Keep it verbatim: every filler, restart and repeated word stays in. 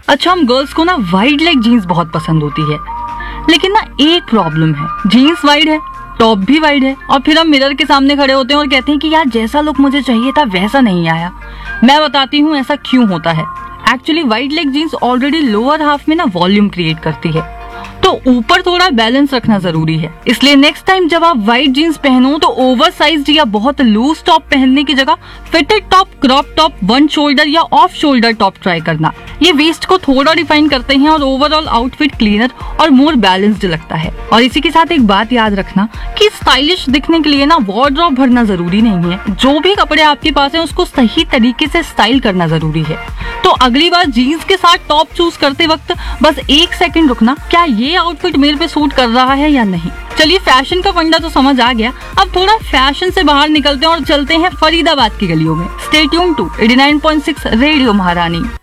अच्छा, हम गर्ल्स को ना वाइड लेग जीन्स बहुत पसंद होती है, लेकिन ना एक प्रॉब्लम है, जीन्स वाइड है, टॉप भी वाइड है, और फिर हम मिरर के सामने खड़े होते हैं और कहते हैं कि यार जैसा लुक मुझे चाहिए था वैसा नहीं आया। मैं बताती हूँ ऐसा क्यों होता है। Actually wide leg jeans already lower half में ना वॉल्यूम क्रिएट करती है, तो ऊपर थोड़ा बैलेंस रखना जरूरी है। इसलिए नेक्स्ट टाइम जब आप वाइड जीन्स पहनो तो ओवर साइज या बहुत लूज टॉप पहनने की जगह fitted top, crop top, one shoulder या ऑफ शोल्डर टॉप ट्राई करना। ये वेस्ट को थोड़ा डिफाइन करते हैं और ओवरऑल आउटफिट क्लीनर और मोर बैलेंस्ड लगता है। और इसी के साथ एक बात याद रखना कि स्टाइलिश दिखने के लिए ना वार्डरोब भरना जरूरी नहीं है। जो भी कपड़े आपके पास है उसको सही तरीके से स्टाइल करना जरूरी है। तो अगली बार जीन्स के साथ टॉप चूज करते वक्त बस एक सेकंड रुकना, क्या ये आउटफिट मेरे पे सूट कर रहा है या नहीं। चलिए, फैशन का फंडा तो समझ आ गया, अब थोड़ा फैशन से बाहर निकलते हैं और चलते हैं फरीदाबाद की गलियों में। Stay tuned to eighty nine point six radio महारानी।